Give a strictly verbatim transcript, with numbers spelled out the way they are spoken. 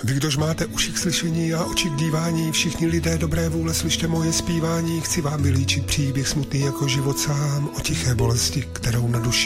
Vy, kdož máte uši k slyšení a oči k dívání, všichni lidé dobré vůle, slyšte moje zpívání. Chci vám vylíčit příběh smutný jako život sám, o tiché bolesti, kterou na duši